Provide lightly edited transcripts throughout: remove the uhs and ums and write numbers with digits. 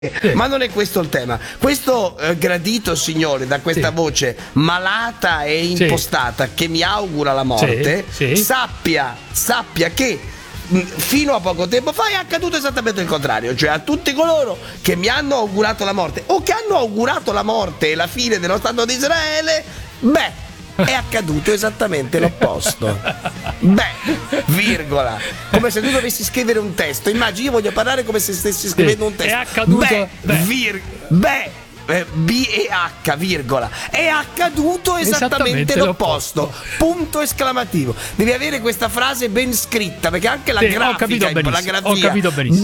Ma non è questo il tema. Questo gradito signore da questa voce malata e impostata che mi augura la morte, sappia che fino a poco tempo fa è accaduto esattamente il contrario, cioè a tutti coloro che mi hanno augurato la morte o che hanno augurato la morte e la fine dello Stato di Israele, è accaduto esattamente l'opposto. Virgola. Come se tu dovessi scrivere un testo. Immagini, io voglio parlare come se stessi scrivendo un testo. È accaduto. B e H, virgola. È accaduto esattamente l'opposto. Punto esclamativo. Devi avere questa frase ben scritta, perché anche la grafica, la grafia. Ho capito benissimo.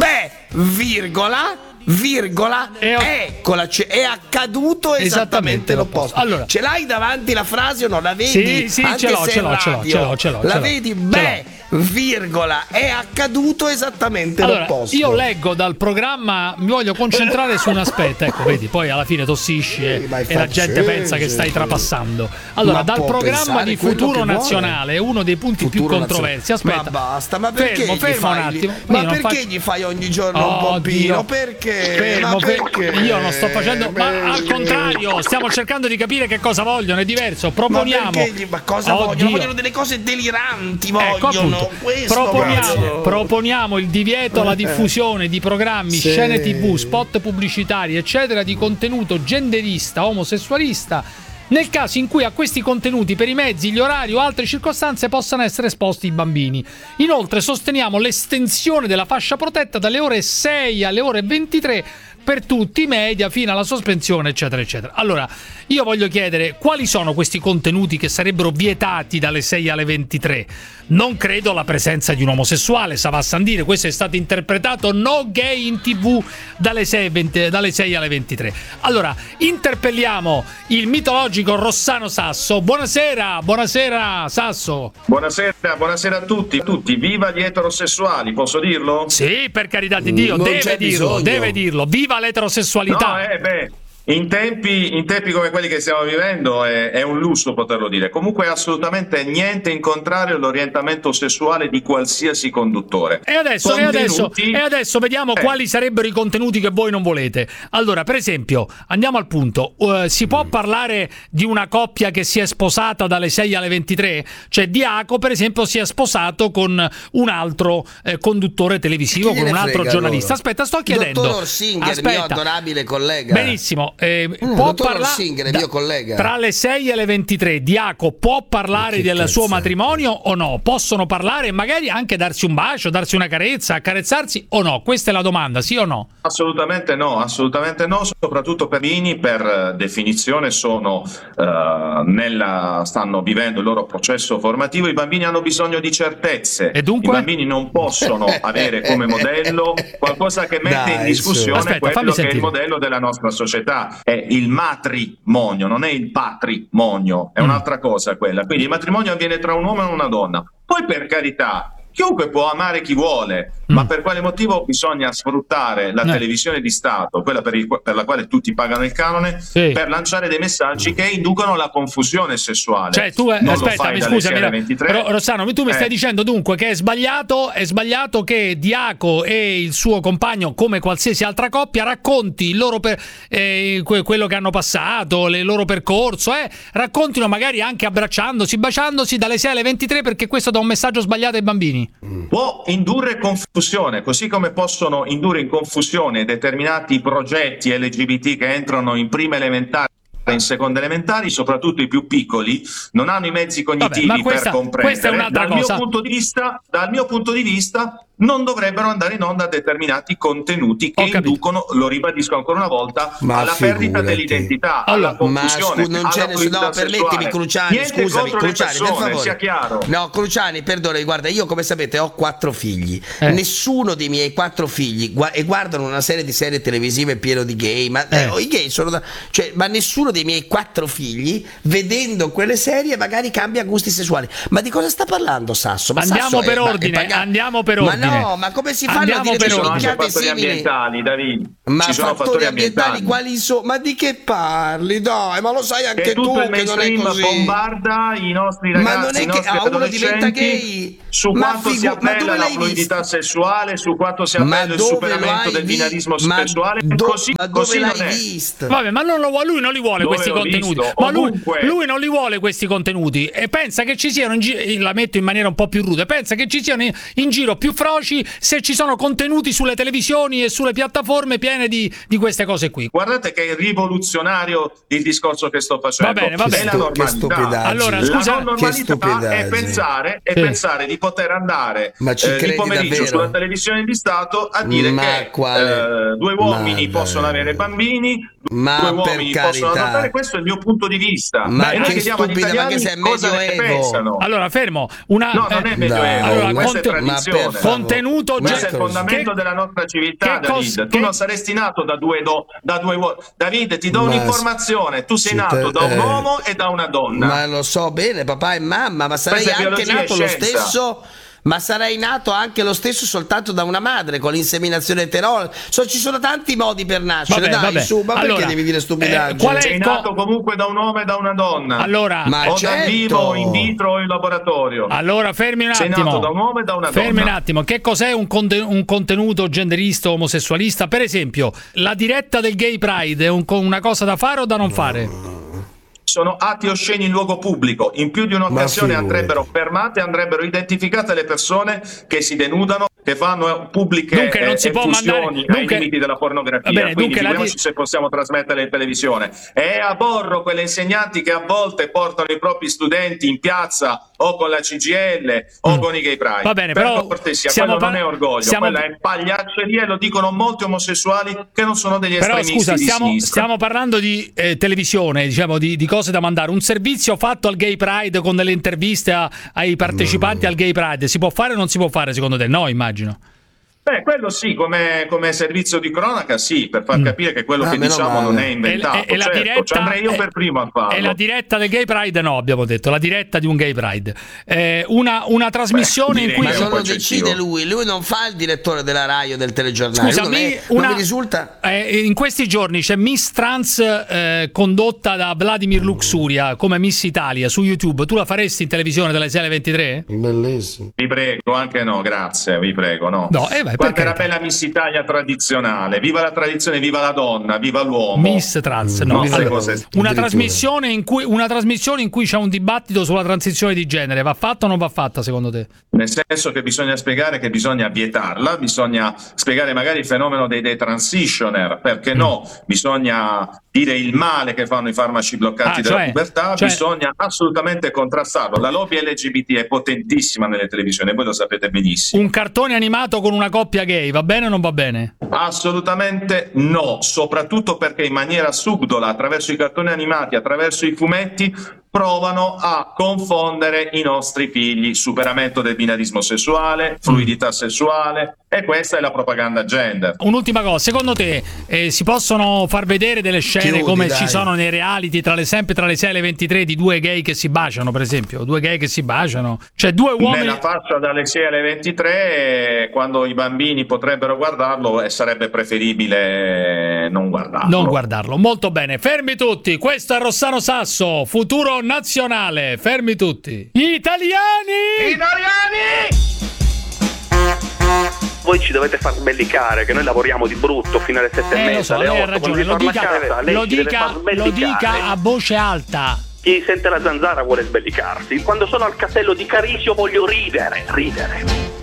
Virgola, eccola, è accaduto esattamente l'opposto. Allora, ce l'hai davanti la frase o no? La vedi? Sì, ce l'ho. La vedi? Virgola, è accaduto esattamente l'opposto. Io leggo dal programma, mi voglio concentrare su un aspetto, ecco, vedi, poi alla fine tossisci e la gente pensa che stai trapassando. Allora, dal programma di Futuro Nazionale, uno dei punti più controversi. Aspetta, ma basta, ma perché fermo un attimo. Ma perché gli fai ogni giorno un pompino? Perché? Io non sto facendo, ma al contrario, stiamo cercando di capire che cosa vogliono, è diverso. Proponiamo. Ma cosa vogliono? Vogliono delle cose deliranti, vogliono. Proponiamo il divieto alla diffusione di programmi, scene TV, spot pubblicitari, eccetera, di contenuto genderista, omosessualista, nel caso in cui a questi contenuti per i mezzi, gli orari o altre circostanze possano essere esposti i bambini. Inoltre sosteniamo l'estensione della fascia protetta dalle ore 6 alle ore 23 per tutti i media fino alla sospensione, eccetera eccetera. Allora, io voglio chiedere quali sono questi contenuti che sarebbero vietati dalle 6 alle 23. Non credo alla presenza di un omosessuale, sa va a san dire, questo è stato interpretato no gay in TV dalle 6 alle 23. Allora, interpelliamo il mitologico Rossano Sasso. Buonasera Sasso. Buonasera a tutti, viva gli eterosessuali, posso dirlo? Sì, per carità di Dio, deve dirlo, viva l'eterosessualità. In tempi come quelli che stiamo vivendo è un lusso poterlo dire. Comunque assolutamente niente in contrario all'orientamento sessuale di qualsiasi conduttore. E adesso vediamo quali sarebbero i contenuti che voi non volete. Allora, per esempio, andiamo al punto. Si può parlare di una coppia che si è sposata dalle 6 alle 23? Cioè Diaco, per esempio, si è sposato con un altro conduttore televisivo, con un altro giornalista. Allora? Aspetta, sto chiedendo. Dottor Orsinger, mio adorabile collega. Benissimo. Può parlare mio collega. Tra le 6 e le 23 Diaco può parlare del suo matrimonio o no? Possono parlare e magari anche darsi un bacio, darsi una carezza, accarezzarsi o no? Questa è la domanda, sì o no? Assolutamente no, soprattutto per i bambini, per definizione stanno vivendo il loro processo formativo. I bambini hanno bisogno di certezze e dunque? I bambini non possono avere come modello qualcosa che mette in discussione quello che è il modello della nostra società. È il matrimonio, non è il patrimonio, è un'altra cosa quella. Quindi il matrimonio avviene tra un uomo e una donna. Poi, per carità, chiunque può amare chi vuole, ma per quale motivo bisogna sfruttare la televisione di Stato, quella per la quale tutti pagano il canone, per lanciare dei messaggi che inducono alla confusione sessuale? Cioè tu, scusami, Rossano, tu mi stai dicendo dunque che è sbagliato che Diaco e il suo compagno, come qualsiasi altra coppia, racconti il loro quello che hanno passato, il loro percorso, raccontino magari anche abbracciandosi, baciandosi dalle 6 alle 23, perché questo dà un messaggio sbagliato ai bambini? Può indurre confusione, così come possono indurre in confusione determinati progetti LGBT che entrano in prima elementare, in seconda elementari, soprattutto i più piccoli, non hanno i mezzi cognitivi per comprendere. Questa è un'altra cosa. Dal mio punto di vista non dovrebbero andare in onda determinati contenuti che inducono, lo ribadisco ancora una volta, alla perdita dell'identità, alla confusione, alla permettimi, Cruciani, scusami, Cruciani, per favore. Sia chiaro. No, Cruciani, perdona, guarda, io come sapete ho 4 figli. Nessuno dei miei 4 figli e guardano una serie di serie televisive pieno di gay, ma i gay sono ma nessuno dei miei 4 figli vedendo quelle serie magari cambia gusti sessuali. Ma di cosa sta parlando Sasso? Andiamo per ordine. Ma no, ma come si fanno a dire ambientali, Davide? Ma ci sono fattori ambientali quali sono? Ma di che parli? Dai, ma lo sai anche che tu il che non è così. Bombarda i nostri ragazzi, ma non è che uno diventa gay su quanto si appella la fluidità sessuale, su quanto si appella il superamento del binarismo sessuale. Così l'hai non è. visto? Vabbè, ma lui non li vuole Dove questi l'ho contenuti. visto? Ma lui non li vuole questi contenuti e pensa che ci siano la metto in maniera un po' più rude, pensa che ci siano in giro più froci se ci sono contenuti sulle televisioni e sulle piattaforme piene di queste cose qui. Guardate che è rivoluzionario il discorso che sto facendo. Va bene. È la normalità. Allora, scusa, la normalità è pensare di poter andare di pomeriggio davvero? Sulla televisione di Stato a dire che due uomini possono avere bambini, due uomini possono adottare. Questo è il mio punto di vista. Ma e noi chiediamo agli italiani cosa ne pensano. Allora, fermo. No, non è medioevo. Allora, questa è tradizione. Contenuto. Questo è il fondamento della nostra civiltà, David. Tu non saresti nato da due uomini. David, ti do un'informazione. Tu sei nato da un uomo e da una donna. Ma lo so bene, papà e mamma, ma sarei anche nato lo stesso. Ma sarei nato anche lo stesso soltanto da una madre con l'inseminazione eterologica. Ci sono tanti modi per nascere. Vabbè. Su, ma allora, perché devi dire stupidaggini? Sei nato comunque da un uomo e da una donna. Allora, o dal vivo, o in vitro o in laboratorio. Allora, fermi un attimo. Sei nato da un uomo e da una donna. Fermi un attimo. Che cos'è un contenuto genderista o omosessualista? Per esempio, la diretta del Gay Pride è una cosa da fare o da non fare? Sono atti osceni in luogo pubblico. In più di un'occasione andrebbero fermate, andrebbero identificate le persone che si denudano, che fanno pubbliche effusioni ai limiti della pornografia. Bene, quindi figuriamoci se possiamo trasmettere in televisione. E aborro quelle insegnanti che a volte portano i propri studenti in piazza o con la CGIL o con i Gay Pride. Va bene, per però cortesia, quello non è orgoglio, quella è pagliacceria, e lo dicono molti omosessuali che non sono degli estremisti di sinistra. Stiamo parlando di televisione, diciamo di cose da mandare. Un servizio fatto al Gay Pride con delle interviste ai partecipanti al Gay Pride si può fare o non si può fare secondo te? No, immagino. Beh, quello sì, come servizio di cronaca sì, per far capire che quello che diciamo non è inventato. E la diretta, ci andrei io per primo a farlo. E la diretta del Gay Pride no, abbiamo detto, la diretta di un Gay Pride. Una trasmissione in cui... Ma non lo decide lui non fa il direttore della Rai o del telegiornale. Scusami, non mi risulta... in questi giorni c'è Miss Trans condotta da Vladimir Luxuria come Miss Italia su YouTube. Tu la faresti in televisione dalle 6 alle 23? Bellissimo. Vi prego, anche no, grazie, vi prego, no. No, quanta era bella Miss Italia tradizionale, viva la tradizione, viva la donna, viva l'uomo. Miss Trans, no. Una trasmissione in cui c'è un dibattito sulla transizione di genere, va fatta o non va fatta secondo te? Nel senso che bisogna spiegare che bisogna vietarla, bisogna spiegare magari il fenomeno dei detransitioner, perché no, bisogna dire il male che fanno i farmaci bloccanti della pubertà, bisogna assolutamente contrastarlo. La lobby LGBT è potentissima nelle televisioni, voi lo sapete benissimo. Un cartone animato con una coppia gay, va bene o non va bene? Assolutamente no, soprattutto perché in maniera subdola, attraverso i cartoni animati, attraverso i fumetti, provano a confondere i nostri figli. Superamento del binarismo sessuale, fluidità sessuale, e questa è la propaganda gender. Un'ultima cosa, secondo te si possono far vedere delle scene come ci sono nei reality sempre tra le 6 e le 23 di due gay che si baciano, per esempio? Due gay che si baciano, cioè due uomini... Nella faccia dalle 6 alle 23 quando i bambini potrebbero guardarlo, e sarebbe preferibile non guardarlo. Molto bene, fermi tutti, questo è Rossano Sasso, futuro nazionale, fermi tutti. Italiani! Voi ci dovete far sbellicare, che noi lavoriamo di brutto fino alle 7:30, alle 8. Ha ragione, lo dica a voce alta. Chi sente la zanzara vuole sbellicarsi. Quando sono al castello di Carisio voglio ridere.